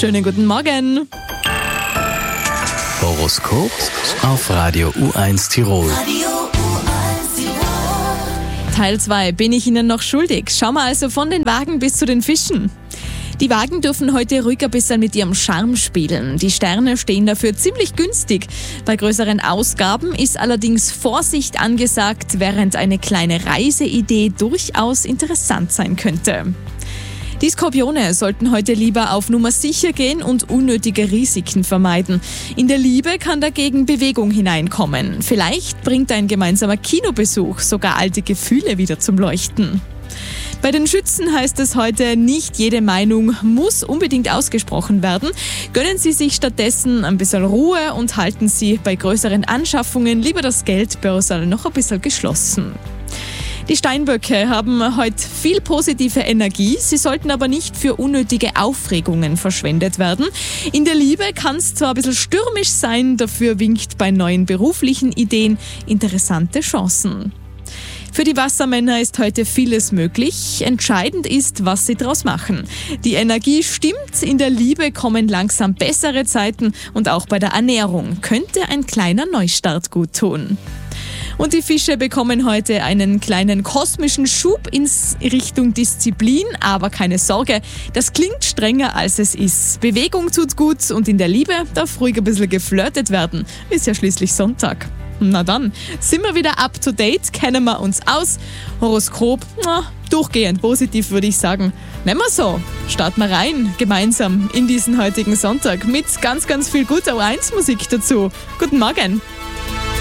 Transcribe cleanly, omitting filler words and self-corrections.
Schönen guten Morgen. Horoskop auf Radio U1 Tirol. Teil 2 bin ich Ihnen noch schuldig. Schauen wir also von den Wagen bis zu den Fischen. Die Wagen dürfen heute ruhig ein bisschen mit ihrem Charme spielen. Die Sterne stehen dafür ziemlich günstig. Bei größeren Ausgaben ist allerdings Vorsicht angesagt, während eine kleine Reiseidee durchaus interessant sein könnte. Die Skorpione sollten heute lieber auf Nummer sicher gehen und unnötige Risiken vermeiden. In der Liebe kann dagegen Bewegung hineinkommen. Vielleicht bringt ein gemeinsamer Kinobesuch sogar alte Gefühle wieder zum Leuchten. Bei den Schützen heißt es heute, nicht jede Meinung muss unbedingt ausgesprochen werden. Gönnen Sie sich stattdessen ein bisschen Ruhe und halten Sie bei größeren Anschaffungen lieber das Geldbörsel noch ein bisschen geschlossen. Die Steinböcke haben heute viel positive Energie, sie sollten aber nicht für unnötige Aufregungen verschwendet werden. In der Liebe kann es zwar ein bisschen stürmisch sein, dafür winkt bei neuen beruflichen Ideen interessante Chancen. Für die Wassermänner ist heute vieles möglich. Entscheidend ist, was sie daraus machen. Die Energie stimmt, in der Liebe kommen langsam bessere Zeiten und auch bei der Ernährung könnte ein kleiner Neustart gut tun. Und die Fische bekommen heute einen kleinen kosmischen Schub in Richtung Disziplin, aber keine Sorge, das klingt strenger als es ist. Bewegung tut gut und in der Liebe darf ruhig ein bisschen geflirtet werden. Ist ja schließlich Sonntag. Na dann, sind wir wieder up to date, kennen wir uns aus. Horoskop, durchgehend positiv würde ich sagen. Nehmen wir so, starten wir rein, gemeinsam in diesen heutigen Sonntag mit ganz, ganz viel guter U1-Musik dazu. Guten Morgen.